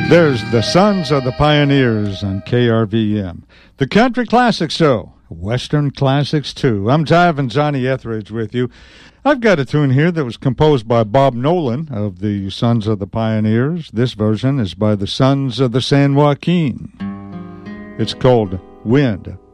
There's the Sons of the Pioneers on KRVM. The Country Classics Show, Western Classics too. I'm Jive and Johnny Etheridge with you. I've got a tune here that was composed by Bob Nolan of the Sons of the Pioneers. This version is by the Sons of the San Joaquin. It's called Wind